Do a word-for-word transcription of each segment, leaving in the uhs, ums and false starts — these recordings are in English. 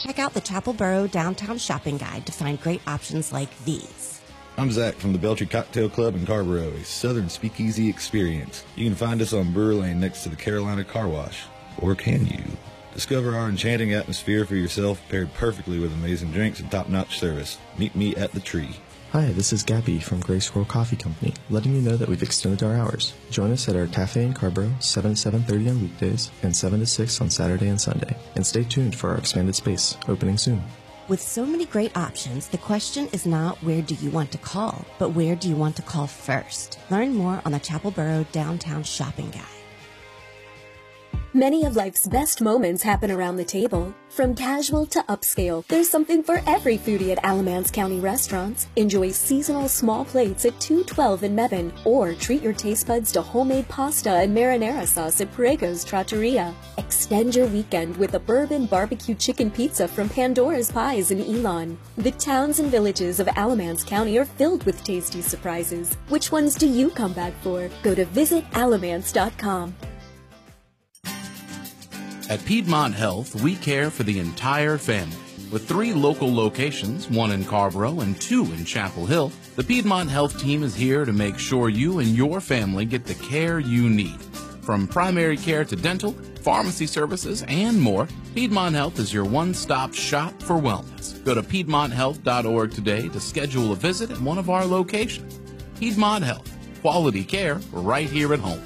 Check out the Chapel Borough Downtown Shopping Guide to find great options like these. I'm Zach from the Beltry Cocktail Club in Carborough, a southern speakeasy experience. You can find us on Brewer Lane next to the Carolina Car Wash. Or can you? Discover our enchanting atmosphere for yourself, paired perfectly with amazing drinks and top-notch service. Meet me at the Tree. Hi, this is Gabby from Gray Squirrel Coffee Company, letting you know that we've extended our hours. Join us at our cafe in Carborough, seven to seven thirty on weekdays and seven to six on Saturday and Sunday. And stay tuned for our expanded space, opening soon. With so many great options, the question is not where do you want to call, but where do you want to call first? Learn more on the Chapel Borough Downtown Shopping Guide. Many of life's best moments happen around the table. From casual to upscale, there's something for every foodie at Alamance County restaurants. Enjoy seasonal small plates at two twelve in Mebane, or treat your taste buds to homemade pasta and marinara sauce at Parego's Trattoria. Extend your weekend with a bourbon barbecue chicken pizza from Pandora's Pies in Elon. The towns and villages of Alamance County are filled with tasty surprises. Which ones do you come back for? Go to visit alamance dot com. At Piedmont Health, we care for the entire family. With three local locations, one in Carborough and two in Chapel Hill, the Piedmont Health team is here to make sure you and your family get the care you need. From primary care to dental, pharmacy services, and more, Piedmont Health is your one-stop shop for wellness. Go to piedmont health dot org today to schedule a visit at one of our locations. Piedmont Health, quality care right here at home.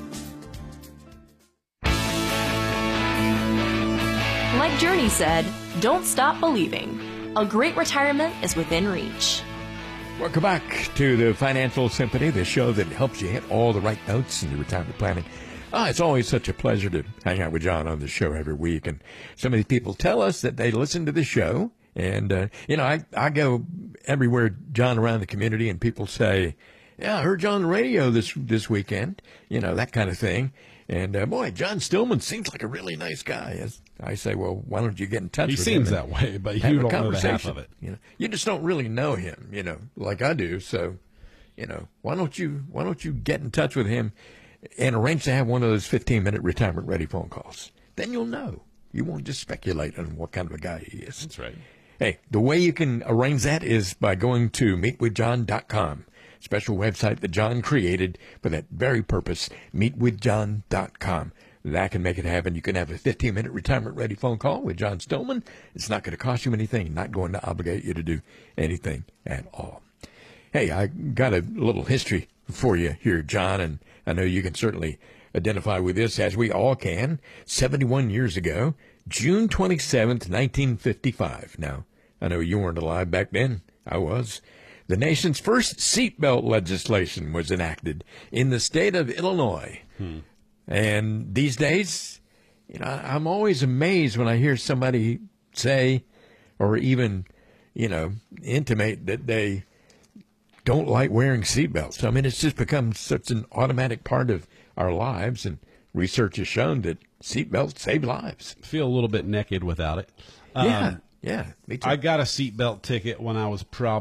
Like Journey said, don't stop believing. A great retirement is within reach. Welcome back to the Financial Symphony, the show that helps you hit all the right notes in your retirement planning. Ah, it's always such a pleasure to hang out with John on the show every week. And so many people tell us that they listen to the show. And, uh, you know, I, I go everywhere, John, around the community, and people say, yeah, I heard you on the radio this, this weekend, you know, that kind of thing. And, uh, boy, John Stillman seems like a really nice guy. As I say, well, why don't you get in touch he with him? He seems that way, but you don't know the half of it. You know, you just don't really know him, you know, like I do. So, you know, why don't you, why don't you get in touch with him and arrange to have one of those fifteen-minute retirement-ready phone calls? Then you'll know. You won't just speculate on what kind of a guy he is. That's right. Hey, the way you can arrange that is by going to meet with john dot com. Special website that John created for that very purpose, meet with john dot com. That can make it happen. You can have a fifteen-minute retirement-ready phone call with John Stillman. It's not going to cost you anything, not going to obligate you to do anything at all. Hey, I got a little history for you here, John, and I know you can certainly identify with this, as we all can. seventy-one years ago, June twenty-seventh, nineteen fifty-five. Now, I know you weren't alive back then. I was. The nation's first seatbelt legislation was enacted in the state of Illinois. Hmm. And these days, you know, I'm always amazed when I hear somebody say or even, you know, intimate that they don't like wearing seatbelts. I mean, it's just become such an automatic part of our lives, and research has shown that seatbelts save lives. Feel a little bit naked without it. Yeah. Um, Yeah, me too. I got a seatbelt ticket when I was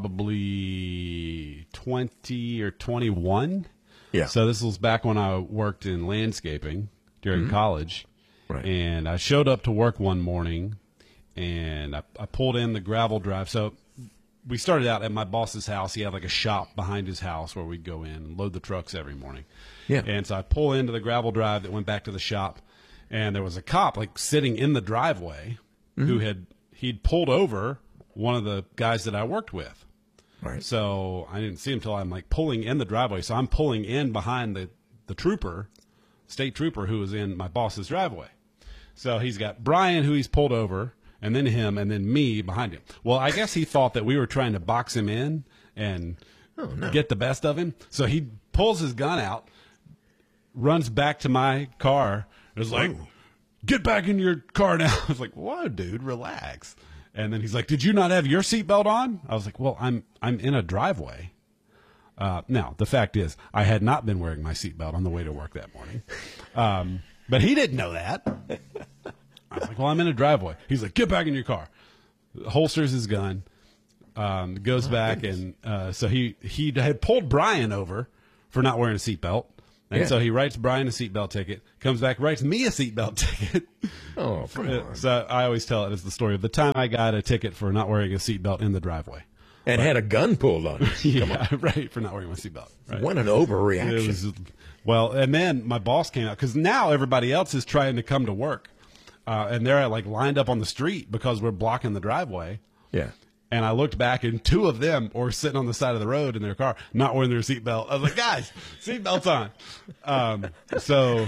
probably twenty or twenty-one. Yeah. So this was back when I worked in landscaping during mm-hmm. college. Right. And I showed up to work one morning, and I, I pulled in the gravel drive. So we started out at my boss's house. He had like a shop behind his house where we'd go in and load the trucks every morning. Yeah. And so I pull into the gravel drive that went back to the shop, and there was a cop like sitting in the driveway mm-hmm. who had – he'd pulled over one of the guys that I worked with. Right. So I didn't see him until I'm like pulling in the driveway. So I'm pulling in behind the, the trooper, state trooper, who was in my boss's driveway. So he's got Brian, who he's pulled over, and then him, and then me behind him. Well, I guess he thought that we were trying to box him in and oh, no. get the best of him. So he pulls his gun out, runs back to my car, and is like, Whoa. Get back in your car now. I was like, whoa, dude, relax. And then he's like, did you not have your seatbelt on? I was like, well, I'm I'm in a driveway. Uh, now, the fact is, I had not been wearing my seatbelt on the way to work that morning. Um, but he didn't know that. I was like, well, I'm in a driveway. He's like, get back in your car. Holsters his gun, um, goes oh, back. Goodness. And uh, so he, he had pulled Brian over for not wearing a seatbelt. And Yeah. so he writes Brian a seatbelt ticket, comes back, writes me a seatbelt ticket. Oh, come on. So I always tell it as the story of the time I got a ticket for not wearing a seatbelt in the driveway. And had a gun pulled on you. Yeah, right, for not wearing my seatbelt. Right. What an It overreaction. was, well, and then my boss came out because now everybody else is trying to come to work, uh, and they're like lined up on the street because we're blocking the driveway. Yeah. And I looked back, and two of them were sitting on the side of the road in their car, not wearing their seatbelt. I was like, guys, seatbelts on. Um, so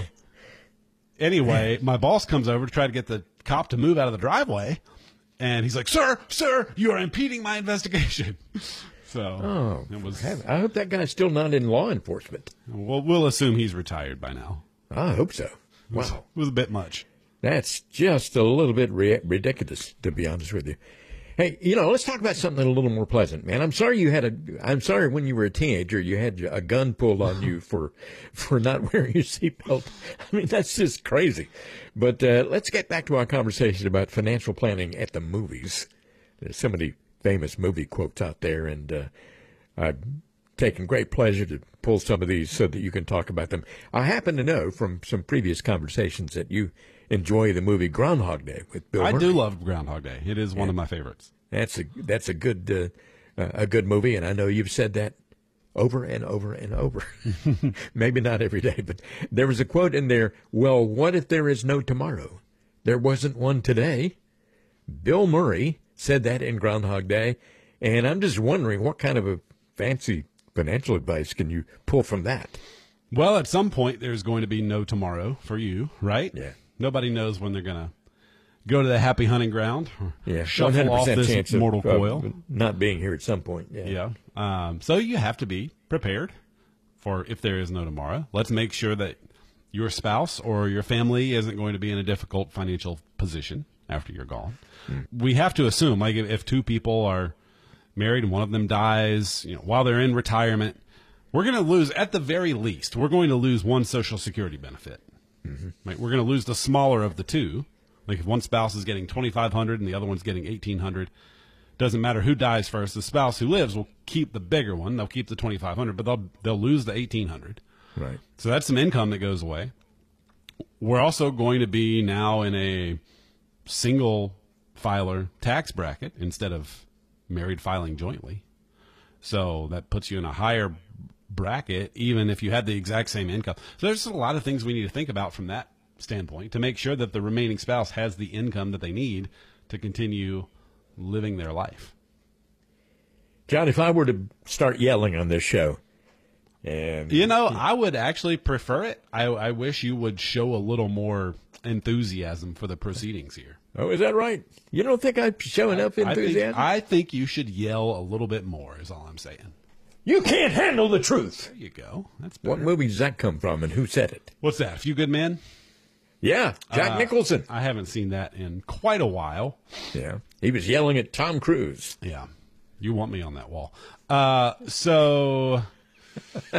anyway, my boss comes over to try to get the cop to move out of the driveway. And he's like, sir, sir, you are impeding my investigation. So Oh, it was. I hope that guy's still not in law enforcement. We'll, we'll assume he's retired by now. I hope so. It was, Wow. it was a bit much. That's just a little bit ri- ridiculous, to be honest with you. Hey, you know, let's talk about something a little more pleasant, man. I'm sorry you had a. I'm sorry when you were a teenager you had a gun pulled on you for for not wearing your seatbelt. I mean, that's just crazy. But uh, let's get back to our conversation about financial planning at the movies. There's so many famous movie quotes out there, and uh, I've taken great pleasure to pull some of these so that you can talk about them. I happen to know from some previous conversations that you enjoy the movie Groundhog Day with Bill I Murray. do love Groundhog Day. It is one of my favorites. That's a that's a good uh, uh, a good movie, and I know you've said that over and over and over. Maybe not every day, but there was a quote in there. Well, what if there is no tomorrow? There wasn't one today. Bill Murray said that in Groundhog Day, and I'm just wondering what kind of a fancy financial advice can you pull from that? Well, at some point, there's going to be no tomorrow for you, right? Yeah. Nobody knows when they're going to go to the happy hunting ground or Yeah, shuffle off this chance of, mortal of coil. not being here at some point. Yeah. Yeah. Um, so you have to be prepared for if there is no tomorrow. Let's make sure that your spouse or your family isn't going to be in a difficult financial position after you're gone. Mm. We have to assume, like, if, if two people are married and one of them dies, you know, while they're in retirement, we're going to lose, at the very least, we're going to lose one Social Security benefit. Mm-hmm. Right? We're going to lose the smaller of the two. Like if one spouse is getting twenty-five hundred dollars and the other one's getting eighteen hundred dollars, doesn't matter who dies first. The spouse who lives will keep the bigger one. They'll keep the twenty-five hundred dollars, but they'll they'll lose the eighteen hundred dollars. Right. So that's some income that goes away. We're also going to be now in a single filer tax bracket instead of married filing jointly. So that puts you in a higher bracket, even if you had the exact same income. So there's a lot of things we need to think about from that standpoint to make sure that the remaining spouse has the income that they need to continue living their life. John, if I were to start yelling on this show, and you know, I would actually prefer it. I, I wish you would show a little more enthusiasm for the proceedings here. Oh, is that right? You don't think I'm showing enough I enthusiasm? think, I think you should yell a little bit more, is all I'm saying. You can't handle the truth. There you go. That's better. What movie does that come from, and who said it? What's that? A Few Good Men? Yeah, Jack Uh, Nicholson. I haven't seen that in quite a while. Yeah, he was yelling at Tom Cruise. Yeah. You want me on that wall. Uh, so, all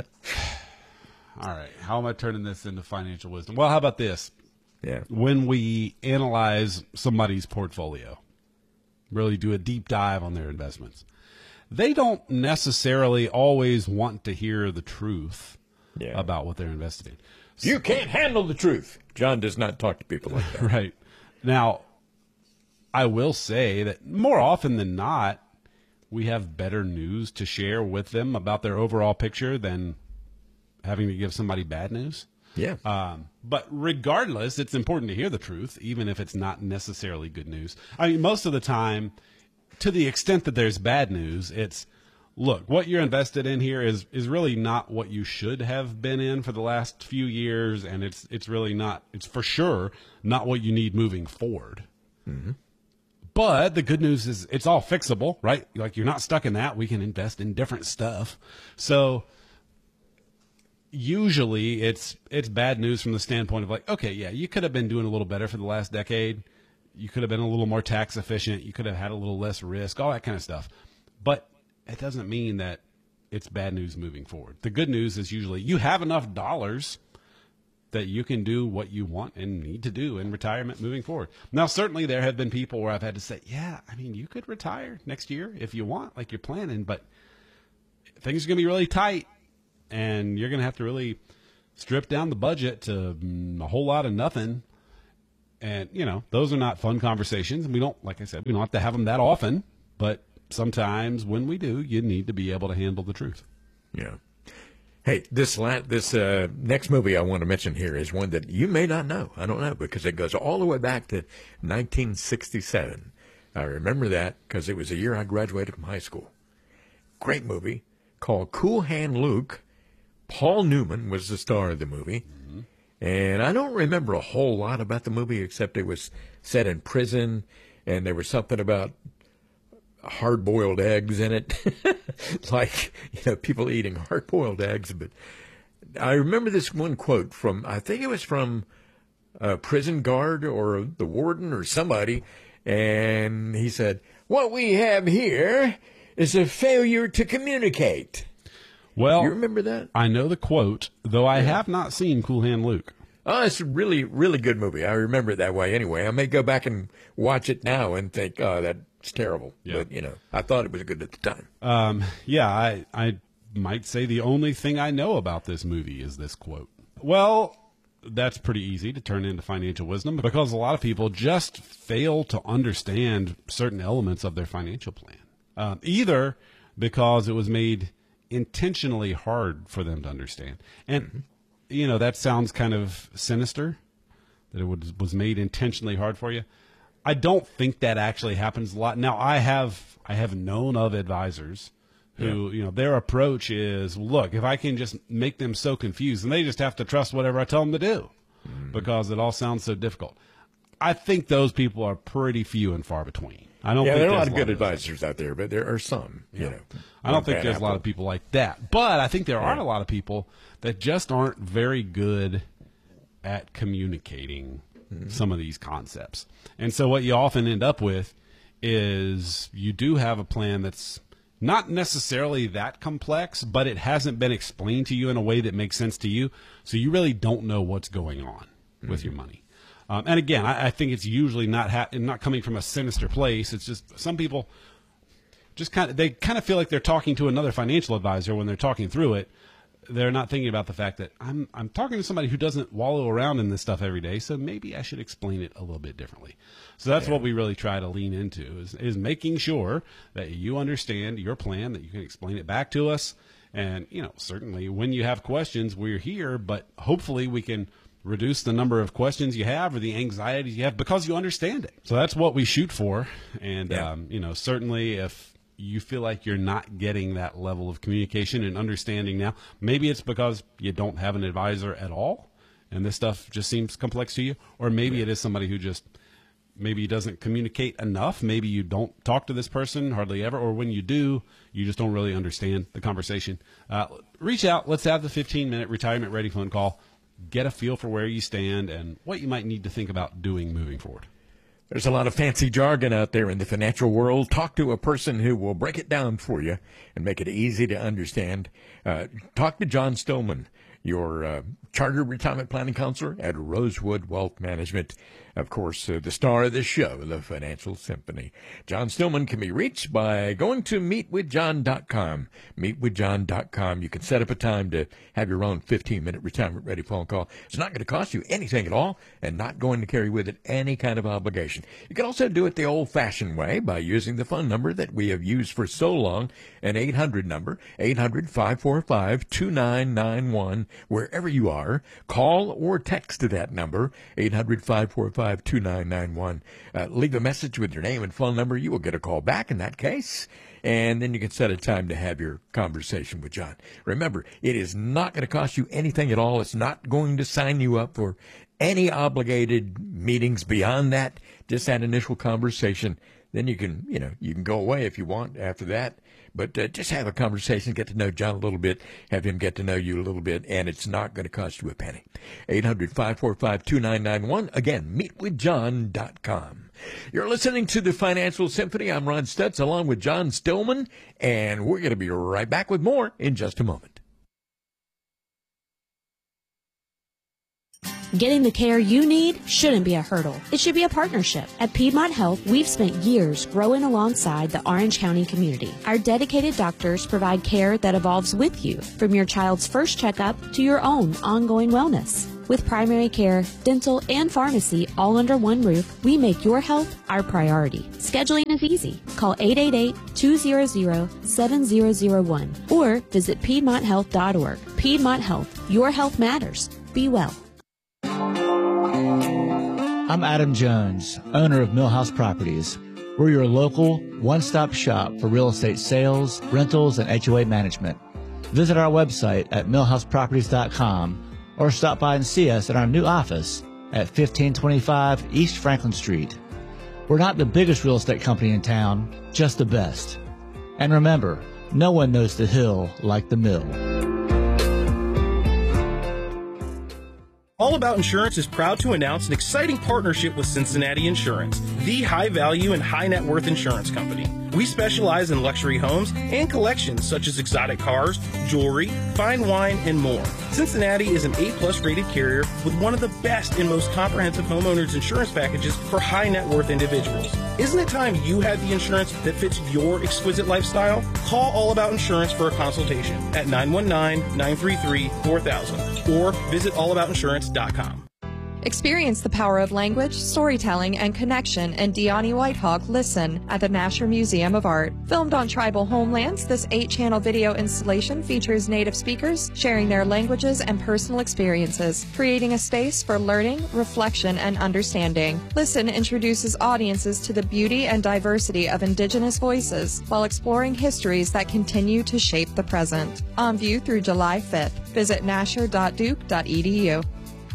right. How am I turning this into financial wisdom? Well, how about this? Yeah. When we analyze somebody's portfolio, really do a deep dive on their investments, they don't necessarily always want to hear the truth Yeah. about what they're invested in. You can't handle the truth. John does not talk to people like that. Right. Now, I will say that more often than not, we have better news to share with them about their overall picture than having to give somebody bad news. Yeah. Um, but regardless, it's important to hear the truth, even if it's not necessarily good news. I mean, most of the time, to the extent that there's bad news, it's, look, what you're invested in here is is really not what you should have been in for the last few years, and it's it's really not, it's for sure not what you need moving forward. Mm-hmm. But the good news is it's all fixable, right? Like, you're not stuck in that. We can invest in different stuff. So usually it's it's bad news from the standpoint of like, okay, yeah, you could have been doing a little better for the last decade. You could have been a little more tax efficient. You could have had a little less risk, all that kind of stuff. But it doesn't mean that it's bad news moving forward. The good news is usually you have enough dollars that you can do what you want and need to do in retirement moving forward. Now, certainly there have been people where I've had to say, yeah, I mean, you could retire next year if you want, like you're planning, but things are going to be really tight, and you're going to have to really strip down the budget to mm, a whole lot of nothing. And, you know, those are not fun conversations. We don't, like I said, we don't have to have them that often, but sometimes when we do, you need to be able to handle the truth. Yeah. Hey, this la- this uh, next movie I want to mention here is one that you may not know. I don't know, because it goes all the way back to nineteen sixty-seven. I remember that because it was the year I graduated from high school. Great movie called Cool Hand Luke. Paul Newman was the star of the movie. Mm-hmm. And I don't remember a whole lot about the movie except it was set in prison, and there was something about hard-boiled eggs in it. Like, you know, people eating hard-boiled eggs. But I remember this one quote from, I think it was from a prison guard or the warden or somebody, and he said, "What we have here is a failure to communicate." Well, you remember that? I know the quote, though I yeah. have not seen Cool Hand Luke. Oh, it's a really, really good movie. I remember it that way anyway. I may go back and watch it now and think, oh, that's terrible. Yeah. But, you know, I thought it was good at the time. Um, yeah, I, I might say the only thing I know about this movie is this quote. Well, that's pretty easy to turn into financial wisdom because a lot of people just fail to understand certain elements of their financial plan. Um, either because it was made intentionally hard for them to understand. And, mm-hmm. you know, that sounds kind of sinister, that it was, was made intentionally hard for you. I don't think that actually happens a lot. Now, I have I have known of advisors who, yeah. you know, their approach is, look, if I can just make them so confused, and they just have to trust whatever I tell them to do mm-hmm. because it all sounds so difficult. I think those people are pretty few and far between. I don't yeah, think there are a lot lot of good of advisors out there, but there are some, you yeah. know. I don't think there's apple. a lot of people like that. But I think there yeah. are a lot of people that just aren't very good at communicating mm-hmm. some of these concepts. And so what you often end up with is you do have a plan that's not necessarily that complex, but it hasn't been explained to you in a way that makes sense to you. So you really don't know what's going on mm-hmm. with your money. Um, and again, I, I think it's usually not ha- not coming from a sinister place. It's just some people just kind of they kind of feel like they're talking to another financial advisor when they're talking through it. They're not thinking about the fact that I'm I'm talking to somebody who doesn't wallow around in this stuff every day, so maybe I should explain it a little bit differently. So that's yeah. what we really try to lean into is is making sure that you understand your plan, that you can explain it back to us, and you know certainly when you have questions, we're here, but hopefully we can reduce the number of questions you have or the anxieties you have because you understand it. So that's what we shoot for. And, yeah. um, you know, certainly if you feel like you're not getting that level of communication and understanding now, maybe it's because you don't have an advisor at all and this stuff just seems complex to you, or maybe yeah. it is somebody who just maybe doesn't communicate enough. Maybe you don't talk to this person hardly ever, or when you do, you just don't really understand the conversation. Uh, reach out. Let's have the fifteen minute retirement ready phone call. Get a feel for where you stand and what you might need to think about doing moving forward. There's a lot of fancy jargon out there in the financial world. Talk to a person who will break it down for you and make it easy to understand. Uh, talk to John Stillman, your uh, chartered retirement planning counselor at Rosewood Wealth Management. Of course, uh, the star of this show, the Financial Symphony. John Stillman can be reached by going to meet with john dot com. meet with john dot com. You can set up a time to have your own fifteen minute retirement ready phone call. It's not going to cost you anything at all and not going to carry with it any kind of obligation. You can also do it the old-fashioned way by using the phone number that we have used for so long, an eight hundred number, eight hundred, five four five, two nine nine one. Wherever you are, call or text to that number, eight hundred, five four five, two nine nine one. Uh, leave a message with your name and phone number. You will get a call back in that case, and then you can set a time to have your conversation with John. Remember, it is not going to cost you anything at all. It's not going to sign you up for any obligated meetings beyond that. Just that initial conversation. Then you can, you know, you can go away if you want after that. But uh, just have a conversation, get to know John a little bit, have him get to know you a little bit, and it's not going to cost you a penny. eight hundred, five four five, two nine nine one. Again, meet with john dot com. You're listening to the Financial Symphony. I'm Ron Stutz along with John Stillman, and we're going to be right back with more in just a moment. Getting the care you need shouldn't be a hurdle. It should be a partnership. At Piedmont Health, we've spent years growing alongside the Orange County community. Our dedicated doctors provide care that evolves with you, from your child's first checkup to your own ongoing wellness. With primary care, dental, and pharmacy all under one roof, we make your health our priority. Scheduling is easy. Call eight eight eight, two hundred, seven zero zero one or visit piedmont health dot org. Piedmont Health. Your health matters. Be well. I'm Adam Jones, owner of Millhouse Properties. We're your local one-stop shop for real estate sales, rentals, and H O A management. Visit our website at millhouse properties dot com or stop by and see us at our new office at fifteen twenty-five East Franklin Street. We're not the biggest real estate company in town, just the best. And remember, no one knows the hill like the mill. All About Insurance is proud to announce an exciting partnership with Cincinnati Insurance, the high-value and high-net-worth insurance company. We specialize in luxury homes and collections such as exotic cars, jewelry, fine wine, and more. Cincinnati is an A-plus rated carrier with one of the best and most comprehensive homeowners insurance packages for high-net-worth individuals. Isn't it time you had the insurance that fits your exquisite lifestyle? Call All About Insurance for a consultation at nine one nine, nine three three, four thousand or visit all about insurance dot com. Experience the power of language, storytelling, and connection in Deani Whitehawk Listen at the Nasher Museum of Art. Filmed on tribal homelands, this eight-channel video installation features native speakers sharing their languages and personal experiences, creating a space for learning, reflection, and understanding. Listen introduces audiences to the beauty and diversity of Indigenous voices while exploring histories that continue to shape the present. On view through July fifth. Visit nasher dot duke dot e d u.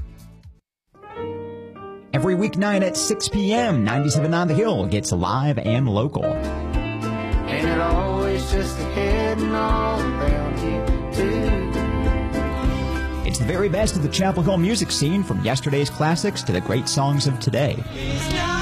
Every weeknight at six p.m., ninety-seven on the Hill gets live and local. Ain't it always just ahead and all around you, too? It's the very best of the Chapel Hill music scene, from yesterday's classics to the great songs of today.